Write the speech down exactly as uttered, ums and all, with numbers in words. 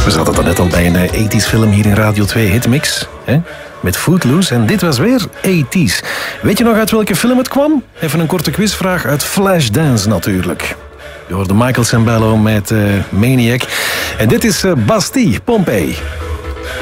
We zaten er net al bij een eighties film hier in Radio twee Hitmix. Hè? Met Footloose. En dit was weer eighties. Weet je nog uit welke film het kwam? Even een korte quizvraag uit Flashdance natuurlijk. Je hoorde Michael Sembello met uh, Maniac. En dit is uh, Bastille, Pompeii.